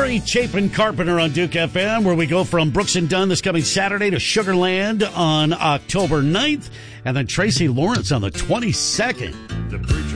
Lori Chapin Carpenter on Duke FM, where we go from Brooks and Dunn this coming Saturday to Sugar Land on October 9th, and then Tracy Lawrence on the 22nd. The preacher